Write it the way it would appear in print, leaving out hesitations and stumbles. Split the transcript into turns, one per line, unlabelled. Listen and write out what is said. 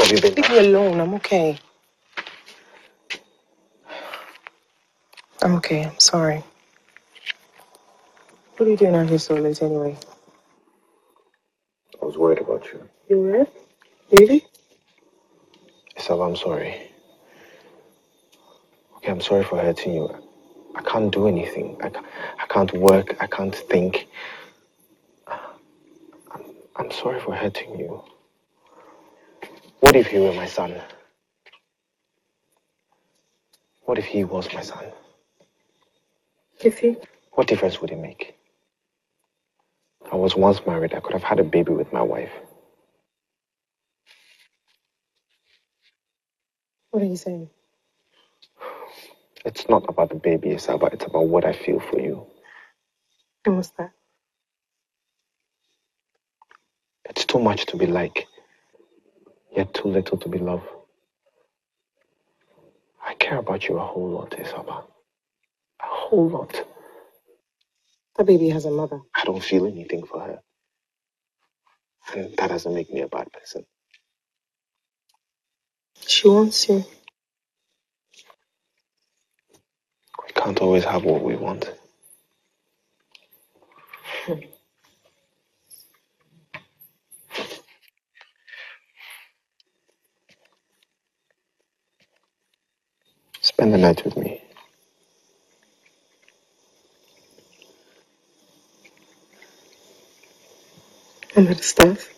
have you been?
Leave me alone. I'm okay. I'm okay. I'm sorry. What are you doing out here so late anyway?
I was worried about you.
You were? Really?
Isabel, I'm sorry. Okay, I'm sorry for hurting you. I can't do anything. I can't work. I can't think. I'm sorry for hurting you. What if he were my son? What if he was my son?
If he?
What difference would it make? I was once married. I could have had a baby with my wife.
What are you saying?
It's not about the baby, Isabel. It's about what I feel for you.
And what's that?
It's too much to be like, yet too little to be loved. I care about you a whole lot, Isabel. A whole lot.
That baby has a mother.
I don't feel anything for her. And that doesn't make me a bad person.
She wants you.
We can't always have what we want. Spend the night with me.
And that stuff.